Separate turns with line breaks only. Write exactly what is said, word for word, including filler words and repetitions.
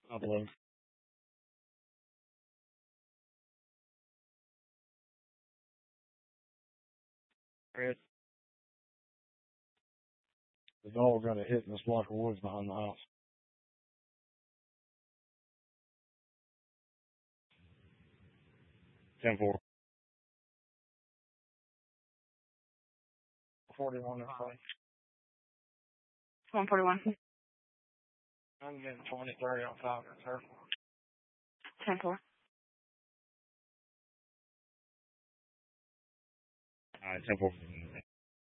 Upload. Red. The dog got a hit in this block of woods behind the house. ten four. forty-one in front.
one forty-one.
I'm getting twenty, thirty on top of her.
ten four.
Alright, ten four.